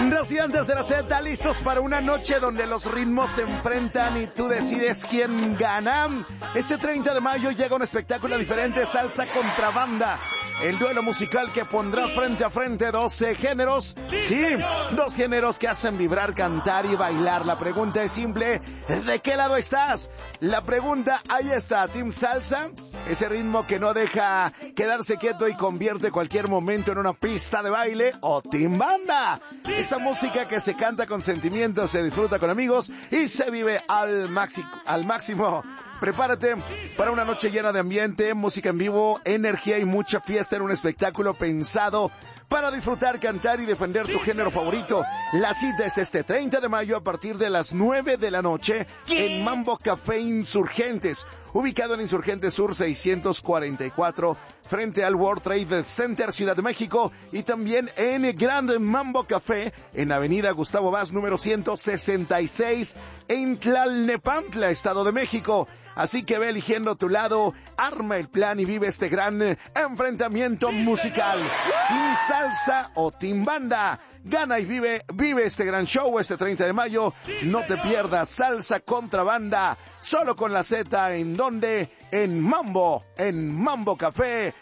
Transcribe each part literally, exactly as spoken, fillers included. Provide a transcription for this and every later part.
Residentes de la Z, listos para una noche donde los ritmos se enfrentan y tú decides quién gana. Este treinta de mayo llega un espectáculo diferente, salsa contra banda. El duelo musical que pondrá frente a frente doce géneros. Sí, dos géneros que hacen vibrar, cantar y bailar. La pregunta es simple, ¿de qué lado estás? La pregunta, ahí está, Team Salsa, ese ritmo que no deja quedarse quieto y convierte cualquier momento en una pista de baile, o Team Banda, esa música que se canta con sentimiento, se disfruta con amigos y se vive al máximo, al máximo. Prepárate para una noche llena de ambiente, música en vivo, energía y mucha fiesta en un espectáculo pensado para disfrutar, cantar y defender tu género favorito. La cita es este treinta de mayo a partir de las nueve de la noche en Mambo Café Insurgentes, ubicado en Insurgentes Sur seiscientos cuarenta y cuatro, frente al World Trade Center, Ciudad de México, y también en el Grande Mambo Café en Avenida Gustavo Vaz, número ciento sesenta y seis, en Tlalnepantla, Estado de México. Así que ve eligiendo tu lado, arma el plan y vive este gran enfrentamiento musical. Team Salsa o Team Banda. Gana y vive, vive este gran show este treinta de mayo. No te pierdas Salsa contra Banda, solo con la Z. ¿En dónde? En Mambo, en Mambo Café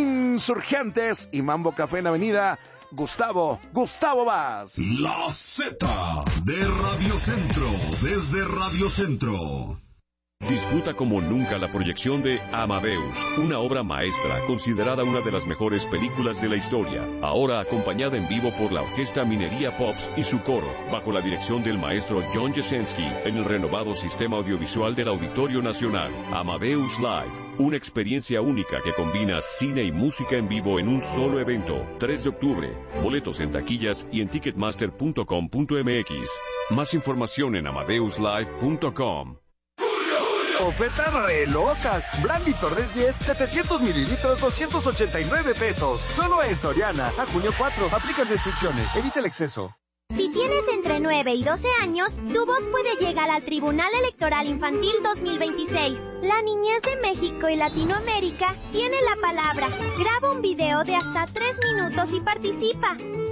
Insurgentes y Mambo Café en Avenida Gustavo, Gustavo Vaz. La Z de Radio Centro, desde Radio Centro. Disfruta como nunca la proyección de Amadeus, una obra maestra considerada una de las mejores películas de la historia, ahora acompañada en vivo por la Orquesta Minería Pops y su coro, bajo la dirección del maestro John Jasenski, en el renovado sistema audiovisual del Auditorio Nacional. Amadeus Live, una experiencia única que combina cine y música en vivo en un solo evento. tres de octubre, boletos en taquillas y en ticketmaster punto com punto m x. Más información en amadeus live punto com. Ofertas re locas. Brandy Torres diez, setecientos mililitros, doscientos ochenta y nueve pesos. Solo en Soriana. A junio cuatro. Aplican restricciones. Evita el exceso. Si tienes entre nueve y doce años, tu voz puede llegar al Tribunal Electoral Infantil dos mil veintiséis. La niñez de México y Latinoamérica tiene la palabra. Graba un video de hasta tres minutos y participa.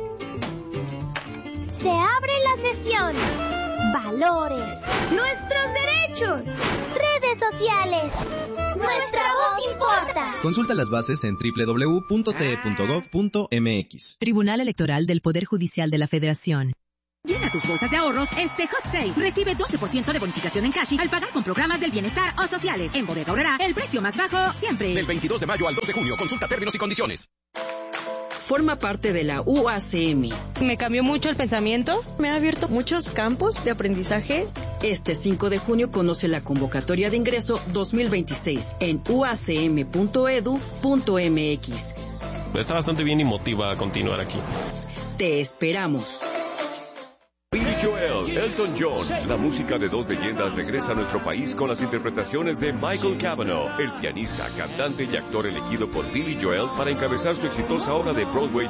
Se abre la sesión. Valores. Nuestros derechos. Redes sociales. Nuestra voz importa. Consulta las bases en doble u doble u doble u punto t e punto gov punto m x. Tribunal Electoral del Poder Judicial de la Federación. Llena tus bolsas de ahorros este Hot Sale. Recibe doce por ciento de bonificación en cash al pagar con programas del bienestar o sociales. En Bodega Aurrerá, el precio más bajo siempre. Del veintidós de mayo al dos de junio. Consulta términos y condiciones. Forma parte de la U A C M. Me cambió mucho el pensamiento, me ha abierto muchos campos de aprendizaje. Este cinco de junio conoce la convocatoria de ingreso dos mil veintiséis en u a c m punto e d u punto m x. Está bastante bien y motiva a continuar aquí. Te esperamos. Billy Joel, Elton John, la música de dos leyendas regresa a nuestro país con las interpretaciones de Michael Cavanaugh, el pianista, cantante y actor elegido por Billy Joel para encabezar su exitosa obra de Broadway